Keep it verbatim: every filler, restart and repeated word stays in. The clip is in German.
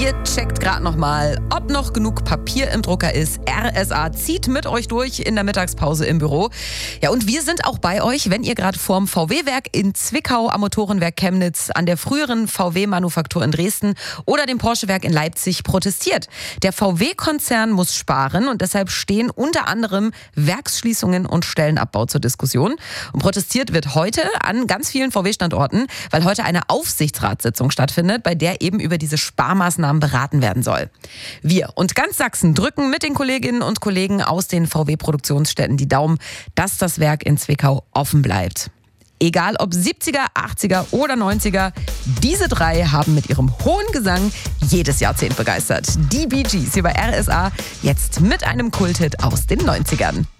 Ihr checkt gerade nochmal, ob noch genug Papier im Drucker ist. R S A zieht mit euch durch in der Mittagspause im Büro. Ja, und wir sind auch bei euch, wenn ihr gerade vorm V W-Werk in Zwickau, am Motorenwerk Chemnitz, an der früheren V W-Manufaktur in Dresden oder dem Porsche-Werk in Leipzig protestiert. Der V W-Konzern muss sparen und deshalb stehen unter anderem Werksschließungen und Stellenabbau zur Diskussion. Und protestiert wird heute an ganz vielen V W-Standorten, weil heute eine Aufsichtsratssitzung stattfindet, bei der eben über diese Sparmaßnahmen beraten werden soll. Wir und ganz Sachsen drücken mit den Kolleginnen und Kollegen aus den V W-Produktionsstätten die Daumen, dass das Werk in Zwickau offen bleibt. Egal ob siebziger, achtziger oder neunziger, diese drei haben mit ihrem hohen Gesang jedes Jahrzehnt begeistert. Die Bee Gees hier bei R S A, jetzt mit einem Kulthit aus den neunzigern.